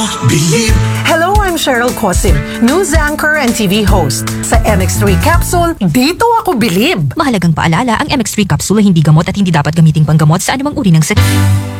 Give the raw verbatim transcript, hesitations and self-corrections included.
Believe. Hello, I'm Cheryl Cosim, news anchor and T V host. Sa M X three Capsule, dito ako bilib. Mahalagang paalala, ang M X three capsule ay hindi gamot at hindi dapat gamiting panggamot sa anumang uri ng sakit.